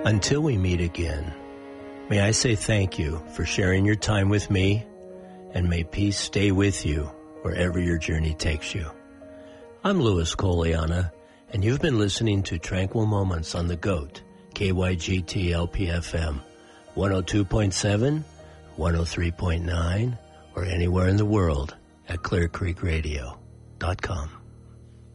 Until we meet again, may I say thank you for sharing your time with me, and may peace stay with you wherever your journey takes you. I'm Louis Coliana, and you've been listening to Tranquil Moments on the GOAT, KYGT LPFM, 102.7, 103.9, or anywhere in the world at ClearCreekRadio.com.